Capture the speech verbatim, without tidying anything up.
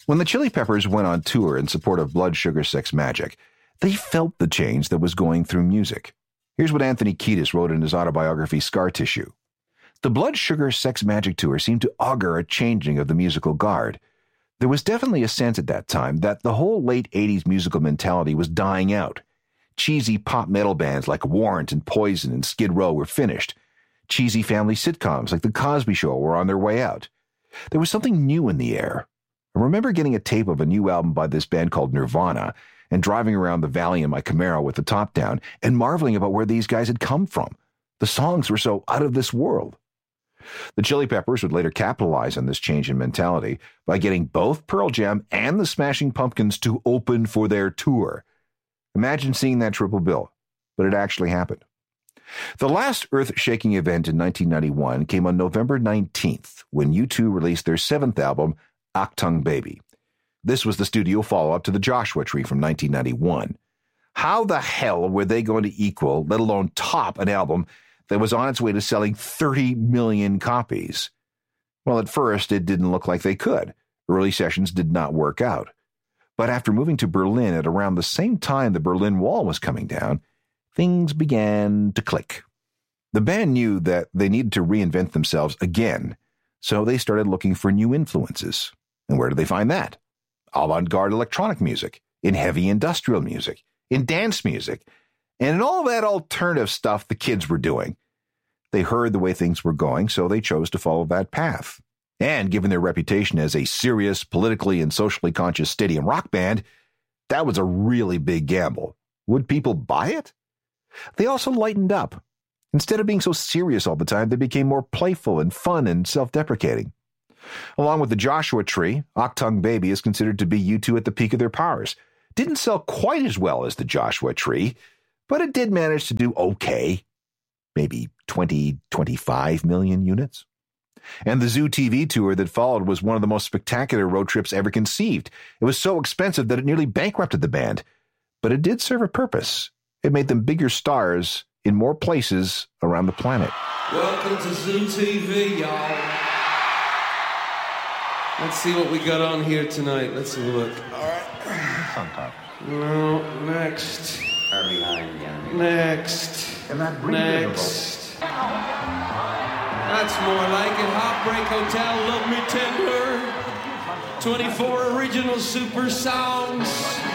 When the Chili Peppers went on tour in support of Blood Sugar Sex Magik, they felt the change that was going through music. Here's what Anthony Kiedis wrote in his autobiography Scar Tissue. The Blood Sugar Sex Magik tour seemed to augur a changing of the musical guard. There was definitely a sense at that time that the whole late eighties musical mentality was dying out. Cheesy pop metal bands like Warrant and Poison and Skid Row were finished. Cheesy family sitcoms like The Cosby Show were on their way out. There was something new in the air. I remember getting a tape of a new album by this band called Nirvana and driving around the valley in my Camaro with the top down and marveling about where these guys had come from. The songs were so out of this world. The Chili Peppers would later capitalize on this change in mentality by getting both Pearl Jam and the Smashing Pumpkins to open for their tour. Imagine seeing that triple bill, but it actually happened. The last earth-shaking event in nineteen ninety-one came on November nineteenth, when U two released their seventh album, Achtung Baby. This was the studio follow-up to the Joshua Tree from nineteen ninety-one. How the hell were they going to equal, let alone top, an album that was on its way to selling thirty million copies? Well, at first, it didn't look like they could. Early sessions did not work out. But after moving to Berlin at around the same time the Berlin Wall was coming down, things began to click. The band knew that they needed to reinvent themselves again, so they started looking for new influences. And where did they find that? Avant-garde electronic music, in heavy industrial music, in dance music, and in all that alternative stuff the kids were doing. They heard the way things were going, so they chose to follow that path. And given their reputation as a serious, politically and socially conscious stadium rock band, that was a really big gamble. Would people buy it? They also lightened up. Instead of being so serious all the time, they became more playful and fun and self-deprecating. Along with the Joshua Tree, Achtung Baby is considered to be U two at the peak of their powers. Didn't sell quite as well as the Joshua Tree, but it did manage to do okay. Maybe twenty, twenty-five million units. And the Zoo T V tour that followed was one of the most spectacular road trips ever conceived. It was so expensive that it nearly bankrupted the band. But it did serve a purpose. It made them bigger stars in more places around the planet. Welcome to Zoo T V, y'all. Let's see what we got on here tonight. Let's have a look. All right. On top. No, next. Are behind you. Next. And that Next. That's more like it. Heartbreak Hotel, Love Me Tender. twenty-four original super songs.